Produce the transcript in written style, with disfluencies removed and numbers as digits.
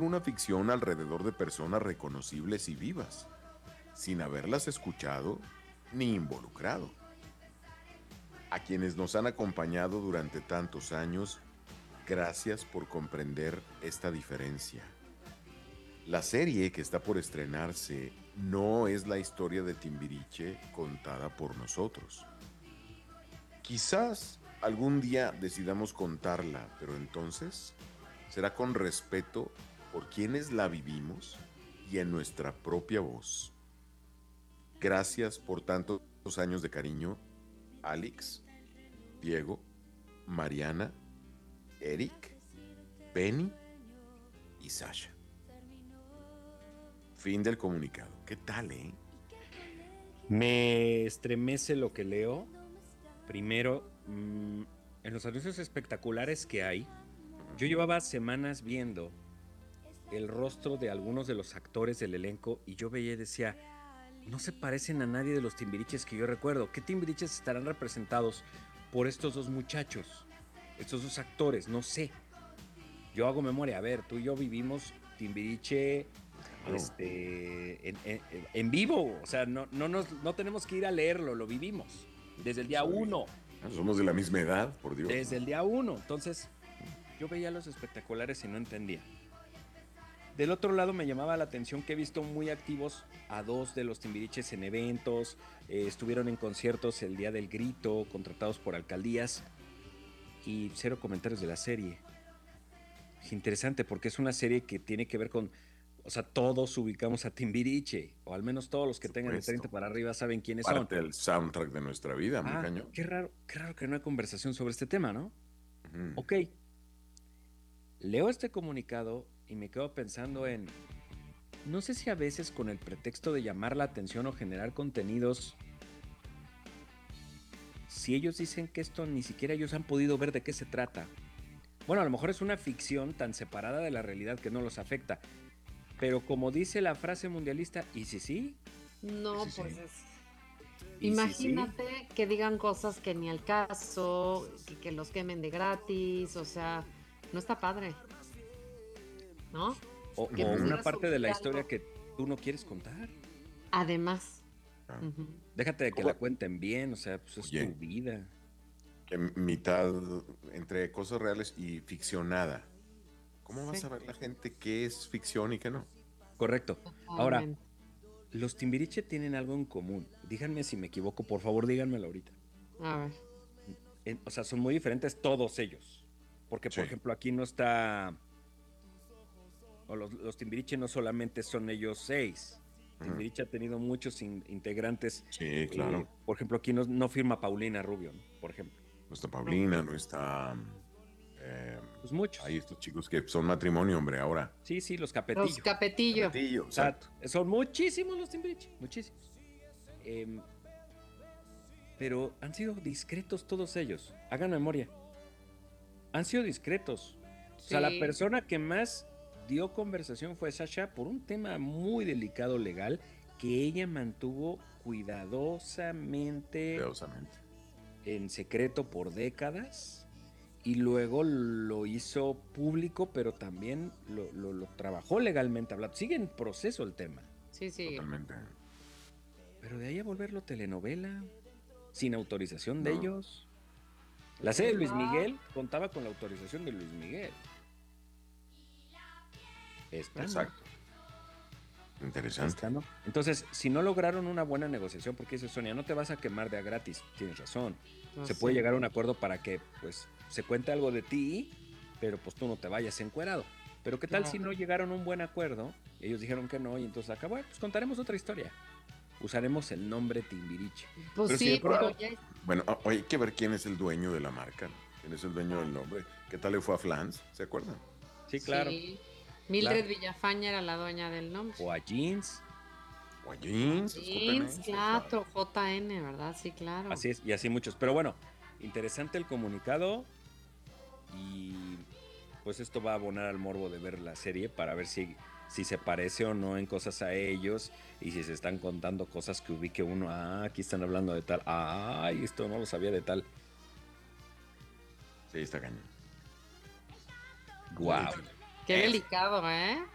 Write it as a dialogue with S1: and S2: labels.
S1: una ficción alrededor de personas reconocibles y vivas, sin haberlas escuchado ni involucrado. A quienes nos han acompañado durante tantos años, gracias por comprender esta diferencia. La serie que está por estrenarse no es la historia de Timbiriche contada por nosotros. Quizás algún día decidamos contarla, pero entonces será con respeto por quienes la vivimos y en nuestra propia voz. Gracias por tantos años de cariño, Alex, Diego, Mariana, Eric, Benny y Sasha. Fin del comunicado. ¿Qué tal, eh?
S2: Me estremece lo que leo. Primero, en los anuncios espectaculares que hay, yo llevaba semanas viendo el rostro de algunos de los actores del elenco y yo veía y decía, no se parecen a nadie de los Timbiriches que yo recuerdo. ¿Qué Timbiriches estarán representados por estos dos muchachos? Estos dos actores, no sé. Yo hago memoria, a ver, tú y yo vivimos Timbiriche
S1: Claro.
S2: en vivo, o sea, no tenemos que ir a leerlo, lo vivimos desde el día uno,
S1: Somos de la misma edad, por Dios,
S2: desde
S1: ¿no?
S2: el día uno. Entonces, yo veía los espectaculares y no entendía. Del otro lado me llamaba la atención que he visto muy activos a dos de los Timbiriches en eventos, estuvieron en conciertos el Día del Grito, contratados por alcaldías y cero comentarios de la serie. Es interesante porque es una serie que tiene que ver con, o sea, todos ubicamos a Timbiriche, o al menos todos los que
S1: Por
S2: tengan de 30
S1: supuesto.
S2: para arriba saben quiénes son.
S1: Parte del soundtrack de nuestra vida, muy
S2: Ah,
S1: cañón.
S2: qué raro que no hay conversación sobre este tema, ¿no?
S1: Ujú.
S2: Ok, leo este comunicado y me quedo pensando en, no sé si a veces con el pretexto de llamar la atención o generar contenidos, si ellos dicen que esto ni siquiera ellos han podido ver de qué se trata. Bueno, a lo mejor es una ficción tan separada de la realidad que no los afecta, pero como dice la frase mundialista, ¿y si sí?
S1: Sí,
S3: No,
S1: sí,
S3: pues
S1: sí.
S3: es.
S2: ¿Y si sí?
S3: Imagínate que digan cosas que ni al caso, que los quemen de gratis, o sea, no está padre, ¿no? Que
S2: O
S1: Ujú.
S2: una
S3: pusieras
S2: parte de
S3: subir
S2: la historia
S3: algo.
S2: que tú no quieres contar.
S3: Además,
S1: Ah.
S3: ujú.
S2: Déjate de que la
S1: ¿Cómo?
S2: cuenten bien, o sea, pues es tu
S1: Oye,
S2: vida.
S1: que mitad entre cosas reales y ficcionada. ¿Cómo vas a
S3: Sí,
S1: ver la gente qué es ficción y qué no?
S2: Correcto. Ahora,
S3: totalmente.
S2: los Timbiriche tienen algo en común. Díganme si me equivoco, por favor, díganmelo ahorita.
S3: A ver,
S2: O sea, son muy diferentes todos ellos. Porque, por
S1: Sí.
S2: ejemplo, aquí no está. O los Timbiriche no solamente son ellos seis.
S1: Ujú.
S2: Timbiriche ha tenido muchos integrantes.
S1: Sí, claro.
S2: Por ejemplo, aquí no firma Paulina Rubio, ¿no? Por ejemplo.
S1: No está
S3: no,
S1: Paulina, no está. eh,
S2: Pues
S1: Hay
S2: muchos.
S1: estos chicos que son matrimonio, hombre, ahora.
S2: Sí, sí, los
S3: los
S2: Capetillo.
S3: Capetillo.
S1: Capetillo,
S2: O sea,
S1: exacto.
S2: son muchísimos los Timbiriche, muchísimos. Em, pero han sido discretos todos ellos. Hagan memoria. Han sido discretos. O sea, la
S3: Sí,
S2: persona que más dio conversación fue Sasha por un tema muy delicado legal que ella mantuvo cuidadosamente
S1: Cuidadosamente.
S2: en secreto por décadas y luego lo hizo público, pero también lo trabajó legalmente hablando. Sigue en proceso el tema.
S3: sí, sigue.
S1: Totalmente.
S2: Pero de ahí a volverlo telenovela, sin autorización de
S1: No.
S2: ellos. La serie de Luis
S3: Está,
S2: Miguel contaba con la autorización de Luis Miguel. Esta no.
S1: Exacto. Interesante.
S2: Esta no. Entonces, si no lograron una buena negociación, porque dice Sonia, no te vas a quemar de a gratis, tienes razón.
S3: no
S2: Se puede
S3: sé.
S2: llegar a un acuerdo para que, pues, se cuente algo de ti, pero pues tú no te vayas encuerado. Pero qué tal si
S3: Claro.
S2: no llegaron a un buen acuerdo, ellos dijeron que no, y entonces acabó, pues contaremos otra historia. Usaremos el nombre Timbiriche.
S3: Pues
S2: Pero si de
S3: sí, pero
S2: pronto,
S3: ya,
S1: Bueno, hay que ver quién es el dueño de la marca, ¿no? ¿Quién es el dueño del
S3: claro.
S1: nombre? ¿Qué tal le fue a Flans? ¿Se acuerdan?
S2: sí, claro,
S3: Sí.
S2: claro.
S3: Mildred Villafaña era la dueña del nombre.
S2: O a Jeans,
S1: O a Jeans, los
S3: Jeans,
S1: JNS, claro.
S3: claro, JN, ¿verdad? Sí, claro.
S2: así es, y así muchos. Pero bueno, interesante el comunicado y pues esto va a abonar al morbo de ver la serie para ver si se parece o no en cosas a ellos y si se están contando cosas que ubique uno. Ah, aquí están hablando de tal. Ay, esto no lo sabía de tal.
S1: Sí, está cañón. Muy
S2: Wow.
S3: Híjole, qué delicado, ¿eh?